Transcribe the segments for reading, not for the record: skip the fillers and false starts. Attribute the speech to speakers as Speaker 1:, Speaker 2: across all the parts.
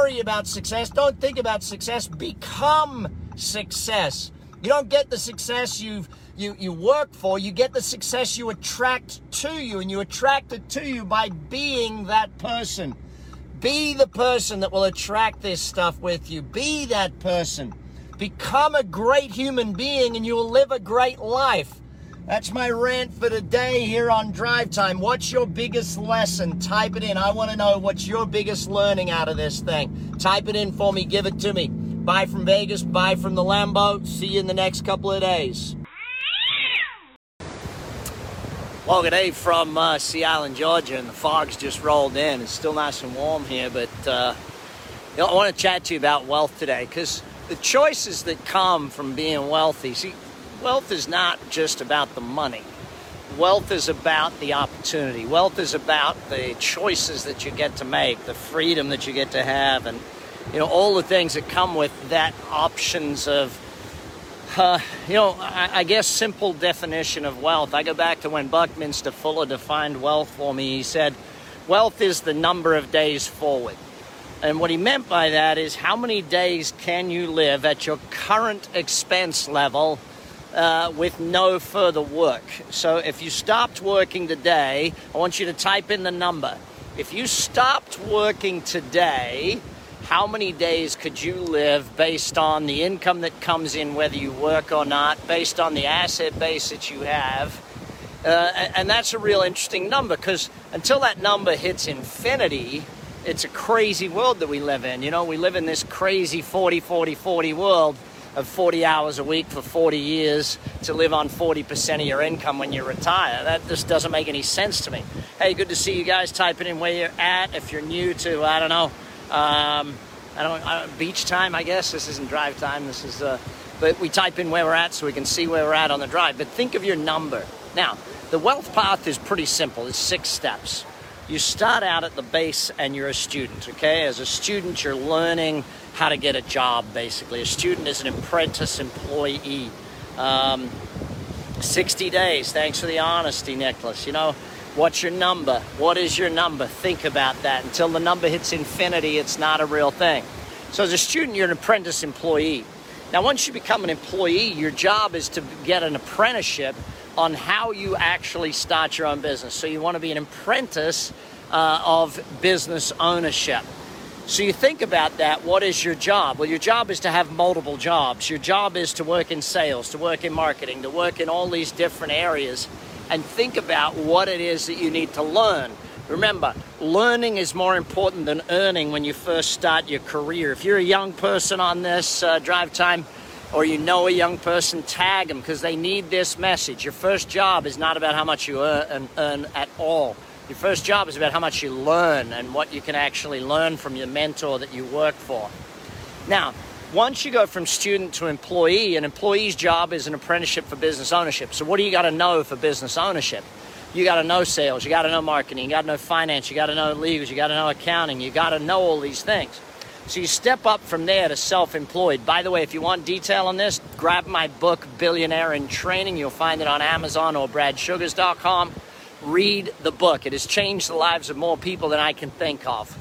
Speaker 1: worry about success. Don't think about success. Become success. You don't get the success you work for. You get the success you attract to you, and you attract it to you by being that person. Be the person that will attract this stuff with you. Be that person. Become a great human being, and you will live a great life. That's my rant for today here on Drive Time. What's your biggest lesson? Type it in. I want to know what's your biggest learning out of this thing. Type it in for me. Give it to me. Bye from Vegas. Bye from the Lambo. See you in the next couple of days. Well, good day from Sea Island, Georgia, and the fog's just rolled in. It's still nice and warm here, but I want to chat to you about wealth today, because the choices that come from being wealthy, see, wealth is not just about the money. Wealth is about the opportunity. Wealth is about the choices that you get to make, the freedom that you get to have, and all the things that come with that options of, I guess simple definition of wealth. I go back to when Buckminster Fuller defined wealth for me. He said, wealth is the number of days forward. And what he meant by that is how many days can you live at your current expense level with no further work. So if you stopped working today, I want you to type in the number. If you stopped working today, how many days could you live based on the income that comes in, whether you work or not, based on the asset base that you have? And that's a real interesting number, because until that number hits infinity, it's a crazy world that we live in. We live in this crazy 40 world of 40 hours a week for 40 years to live on 40% of your income when you retire. That just doesn't make any sense to me. Hey, good to see you guys typing in where you're at. If you're new to, beach time, I guess. This isn't drive time. This is, but we type in where we're at so we can see where we're at on the drive. But think of your number. Now, the wealth path is pretty simple. It's 6 steps. You start out at the base and you're a student, okay? As a student, you're learning how to get a job, basically. A student is an apprentice employee. 60 days. Thanks for the honesty, Nicholas. What's your number? What is your number? Think about that. Until the number hits infinity, it's not a real thing. So as a student, you're an apprentice employee. Now, once you become an employee, your job is to get an apprenticeship on how you actually start your own business. So you want to be an apprentice of business ownership. So you think about that. What is your job? Well, your job is to have multiple jobs. Your job is to work in sales, to work in marketing, to work in all these different areas. And think about what it is that you need to learn. Remember, learning is more important than earning when you first start your career. If you're a young person on this drive time, or a young person, tag them, because they need this message. Your first job is not about how much you earn at all. Your first job is about how much you learn and what you can actually learn from your mentor that you work for. Now, once you go from student to employee, an employee's job is an apprenticeship for business ownership. So what do you got to know for business ownership? You got to know sales, you got to know marketing, you got to know finance, you got to know legals, you got to know accounting, you got to know all these things. So you step up from there to self-employed. By the way, if you want detail on this, grab my book, Billionaire in Training. You'll find it on Amazon or bradsugars.com. Read the book. It has changed the lives of more people than I can think of.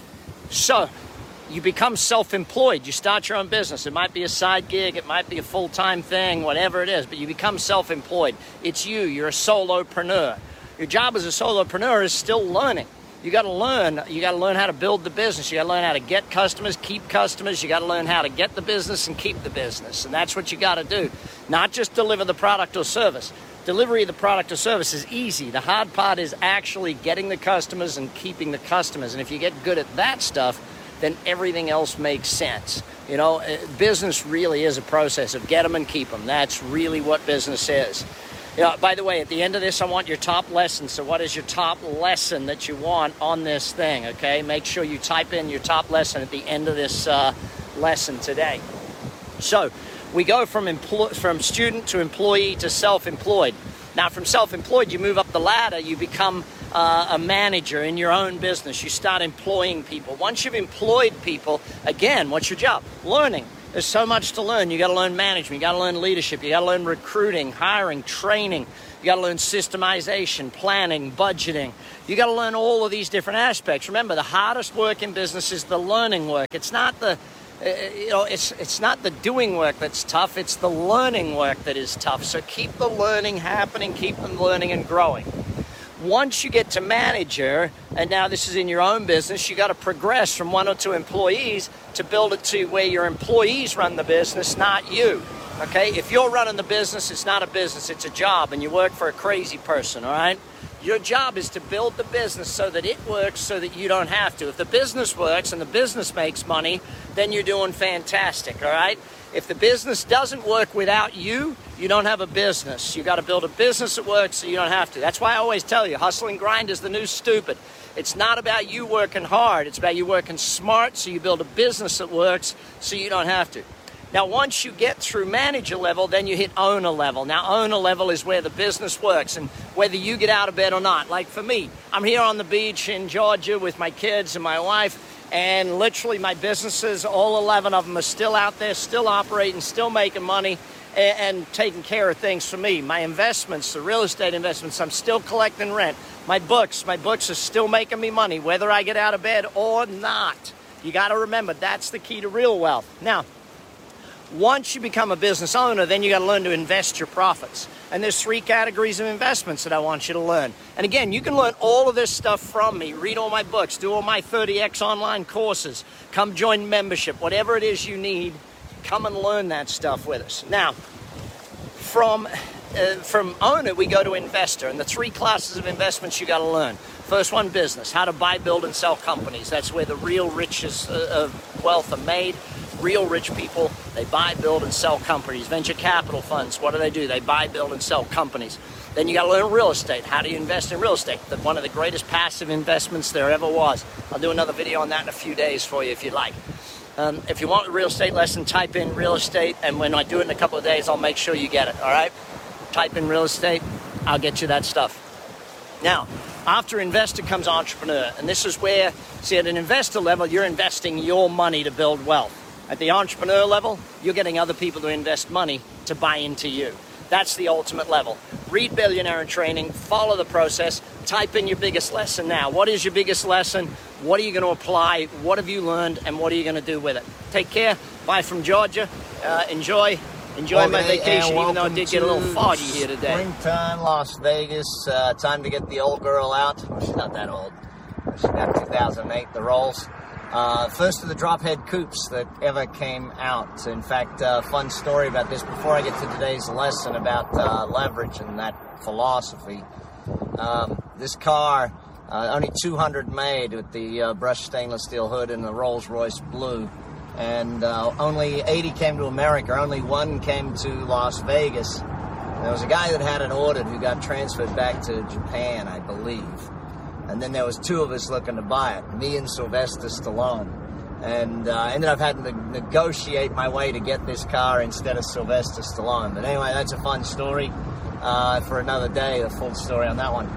Speaker 1: So you become self-employed. You start your own business. It might be a side gig. It might be a full-time thing, whatever it is. But you become self-employed. It's you. You're a solopreneur. Your job as a solopreneur is still learning. You got to learn. You got to learn how to build the business. You got to learn how to get customers, keep customers. You got to learn how to get the business and keep the business. And that's what you got to do. Not just deliver the product or service. Delivery of the product or service is easy. The hard part is actually getting the customers and keeping the customers. And if you get good at that stuff, then everything else makes sense. Business really is a process of get them and keep them. That's really what business is. By the way, at the end of this, I want your top lesson. So what is your top lesson that you want on this thing, okay? Make sure you type in your top lesson at the end of this lesson today. So we go from student to employee to self-employed. Now, from self-employed, you move up the ladder. You become a manager in your own business. You start employing people. Once you've employed people, again, what's your job? Learning. There's so much to learn. You got to learn management. You got to learn leadership. You got to learn recruiting, hiring, training. You got to learn systemization, planning, budgeting. You got to learn all of these different aspects. Remember, the hardest work in business is the learning work. It's not the it's not the doing work that's tough, it's the learning work that is tough. So keep the learning happening, keep them learning and growing. Once you get to manager, and now this is in your own business, you got to progress from 1 or 2 employees to build it to where your employees run the business, not you. Okay? If you're running the business, it's not a business, it's a job, and you work for a crazy person, all right? Your job is to build the business so that it works so that you don't have to. If the business works and the business makes money, then you're doing fantastic, all right? If the business doesn't work without you, you don't have a business. You got to build a business that works so you don't have to. That's why I always tell you, hustle and grind is the new stupid. It's not about you working hard. It's about you working smart so you build a business that works so you don't have to. Now, once you get through manager level, then you hit owner level. Now, owner level is where the business works and whether you get out of bed or not. Like for me, I'm here on the beach in Georgia with my kids and my wife, and literally my businesses, all 11 of them are still out there, still operating, still making money and taking care of things for me. My investments, the real estate investments, I'm still collecting rent. My books are still making me money, whether I get out of bed or not. You got to remember, that's the key to real wealth. Now, once you become a business owner, then you got to learn to invest your profits. And there's 3 categories of investments that I want you to learn. And again, you can learn all of this stuff from me. Read all my books, do all my 30X online courses, come join membership, whatever it is you need, come and learn that stuff with us. Now, from owner, we go to investor, and the 3 classes of investments you got to learn. First one, business, how to buy, build, and sell companies. That's where the real riches of wealth are made. Real rich people, they buy, build, and sell companies. Venture capital funds, what do? They buy, build, and sell companies. Then you got to learn real estate. How do you invest in real estate? One of the greatest passive investments there ever was. I'll do another video on that in a few days for you if you'd like. If you want a real estate lesson, type in real estate, and when I do it in a couple of days, I'll make sure you get it, all right? Type in real estate, I'll get you that stuff. Now, after investor comes entrepreneur, and this is where, see, at an investor level, you're investing your money to build wealth. At the entrepreneur level, you're getting other people to invest money to buy into you. That's the ultimate level. Read Billionaire in Training, follow the process, type in your biggest lesson now. What is your biggest lesson? What are you going to apply? What have you learned? And what are you going to do with it? Take care. Bye from Georgia. Enjoy my vacation, even though it did get a little foggy here today.
Speaker 2: Springtime, Las Vegas. Time to get the old girl out. She's not that old. She's got 2008, the Rolls. First of the drop-head coupes that ever came out. In fact, fun story about this before I get to today's lesson about leverage and that philosophy. This car, only 200 made with the brushed stainless steel hood and the Rolls-Royce blue. And only 80 came to America. Only 1 came to Las Vegas. There was a guy that had it ordered who got transferred back to Japan, I believe. And then there was 2 of us looking to buy it, me and Sylvester Stallone. And ended up having to negotiate my way to get this car instead of Sylvester Stallone. But anyway, that's a fun story for another day, the full story on that one.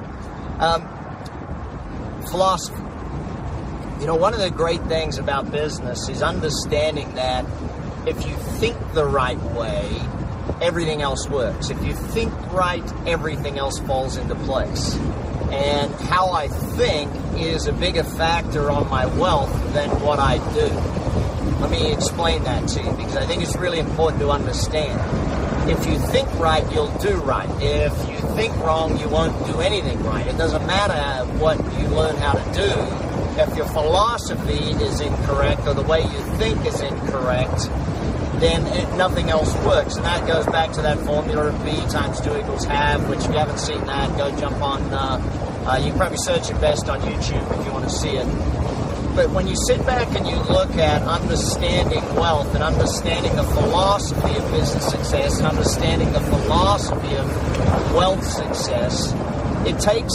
Speaker 2: Philosophy. You know, one of the great things about business is understanding that if you think the right way, everything else works. If you think right, everything else falls into place. And how I think is a bigger factor on my wealth than what I do. Let me explain that to you, because I think it's really important to understand. If you think right, you'll do right. If you think wrong, you won't do anything right. It doesn't matter what you learn how to do. If your philosophy is incorrect or the way you think is incorrect, then nothing else works. And that goes back to that formula of B times 2 equals have, which if you haven't seen that, go jump on, you can probably search it best on YouTube if you want to see it. But when you sit back and you look at understanding wealth and understanding the philosophy of business success and understanding the philosophy of wealth success, it takes,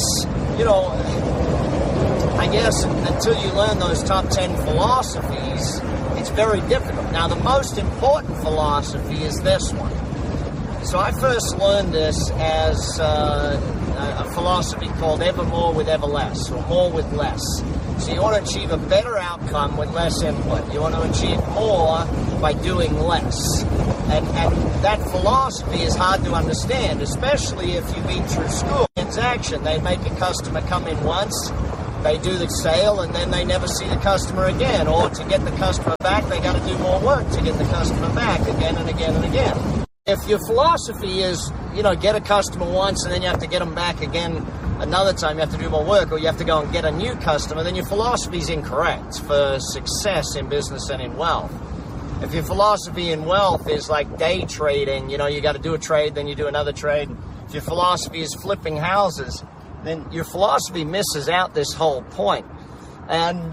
Speaker 2: I guess until you learn those top 10 philosophies, it's very difficult. Now, the most important philosophy is this one. So I first learned this as a philosophy called ever more with ever less, or more with less. So you want to achieve a better outcome with less input. You want to achieve more by doing less. And that philosophy is hard to understand, especially if you've been through school. Transaction, they make a customer come in once, they do the sale, and then they never see the customer again. Or to get the customer back, they got to do more work to get the customer back again and again and again. If your philosophy is, get a customer once and then you have to get them back again another time, you have to do more work, or you have to go and get a new customer, then your philosophy is incorrect for success in business and in wealth. If your philosophy in wealth is like day trading, you got to do a trade, then you do another trade. If your philosophy is flipping houses, then your philosophy misses out this whole point. And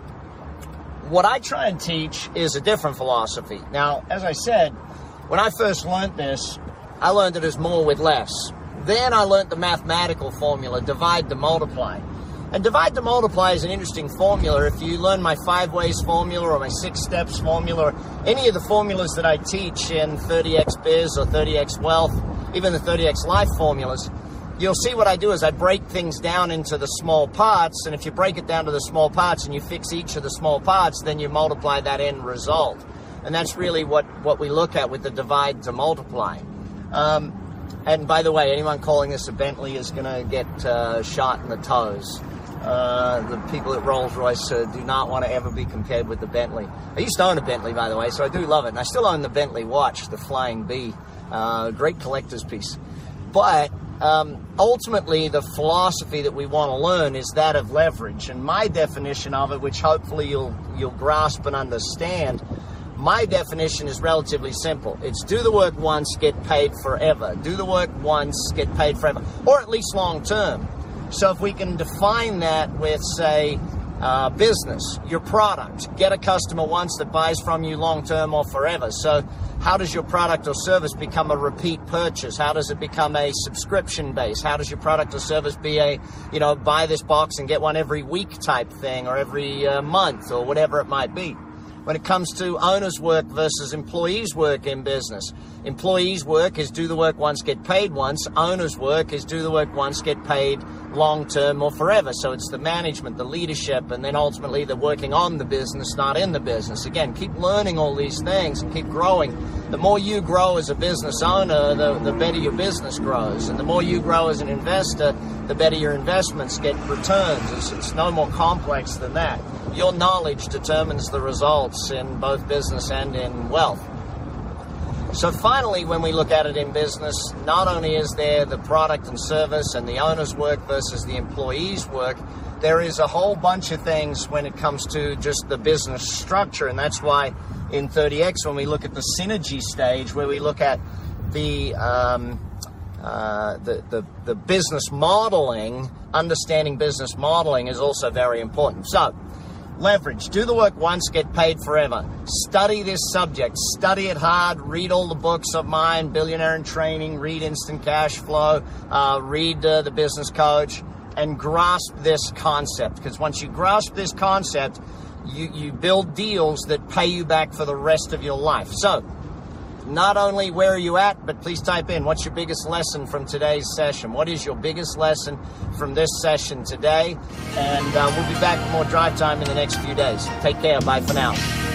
Speaker 2: what I try and teach is a different philosophy. Now, as I said, when I first learned this, I learned it as more with less. Then I learned the mathematical formula, divide to multiply. And divide to multiply is an interesting formula. If you learn my 5 ways formula or my 6 steps formula, or any of the formulas that I teach in 30x biz or 30x wealth, even the 30x life formulas, you'll see what I do is I break things down into the small parts. And if you break it down to the small parts and you fix each of the small parts, then you multiply that end result. And that's really what we look at with the divide to multiply. And by the way, anyone calling this a Bentley is going to get shot in the toes. The people at Rolls-Royce do not want to ever be compared with the Bentley. I used to own a Bentley, by the way, so I do love it. And I still own the Bentley watch, the Flying B. Great collector's piece. But ultimately, the philosophy that we want to learn is that of leverage. And my definition of it, which hopefully you'll grasp and understand, my definition is relatively simple. It's do the work once, get paid forever. Do the work once, get paid forever. Or at least long term. So if we can define that with, say, business, your product, get a customer once that buys from you long term or forever. So how does your product or service become a repeat purchase? How does it become a subscription base? How does your product or service be a, buy this box and get one every week type thing, or every month, or whatever it might be? When it comes to owner's work versus employee's work in business, employee's work is do the work once, get paid once. Owner's work is do the work once, get paid long-term or forever. So it's the management, the leadership, and then ultimately the working on the business, not in the business. Again, keep learning all these things and keep growing. The more you grow as a business owner, the better your business grows. And the more you grow as an investor, the better your investments get returns. It's no more complex than that. Your knowledge determines the results in both business and in wealth. So finally, when we look at it in business, not only is there the product and service and the owner's work versus the employee's work, there is a whole bunch of things when it comes to just the business structure. And that's why in 30X, when we look at the synergy stage, where we look at the business modeling, understanding business modeling is also very important. So, leverage. Do the work once, get paid forever. Study this subject. Study it hard. Read all the books of mine, Billionaire in Training, read Instant Cash Flow, read The Business Coach, and grasp this concept. Because once you grasp this concept, you build deals that pay you back for the rest of your life. So, not only where are you at, but please type in, what's your biggest lesson from today's session? What is your biggest lesson from this session today? And we'll be back with more Drive Time in the next few days. Take care. Bye for now.